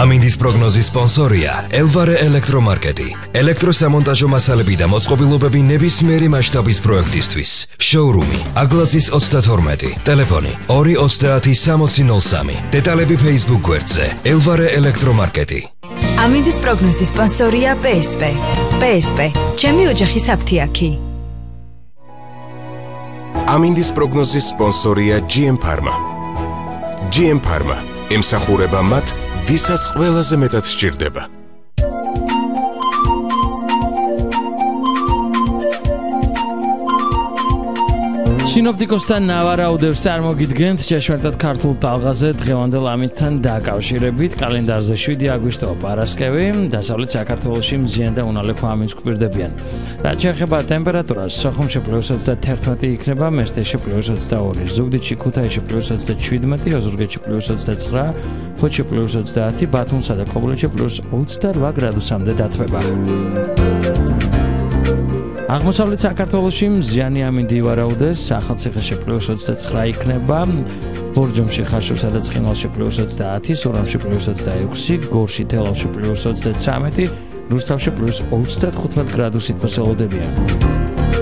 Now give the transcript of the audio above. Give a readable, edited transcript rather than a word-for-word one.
ამინდის პროგნოზის სპონსორია ელვარე ელექტრომარკეტი. ელექტროსამონტაჟო მასალები და მოწყობილობები ნებისმიერი მასშტაბის პროექტისთვის. შოურუმი აგლაძის 32, ტელეფონი 230-6003. დეტალები Facebook გვერდზე ელვარე ელექტრომარკეტი. ამინდის პროგნოზის სპონსორია PSP. PSP, ჩემი ოჯახის აფთიაქი. ამინდის პროგნოზის სპონსორია GM Pharma. GM Pharma ემსახურება მათ, ვისაც ყველაზე მეტად სჭირდება. სინოპტიკოსთან ნავარაუდებს წარმოგიდგენთ ჭეშმარიტად ქართულ ტალღაზე დღევანდელ ამინდთან დაკავშირებით. კალენდარზე 7 აგვისტო პარასკევი, დასავლეთ საქართველოში მზიან და უნალექო ამინდს გვპირდებიან. რაც შეეხება ტემპერატურას, სოხუმში +21 იქნება, მესტიაში +22, ზუგდიდში, ქუთაისში +27, ოზურგეთში +29, ფოთში +30, ბათუმსა და ქობულეთში +28 გრადუსამდე დათვება. აღმოსავლეთ საქართველოში მზიანი ამინდი ივარაუდეს, ახალციხეში +29 იქნება, ბორჯომში, ხაშურსა და ცხინვალში +30, სურამში +26, გორში, თელავში +33, რუსთავში +35 გრადუსით მოსელოდებიან.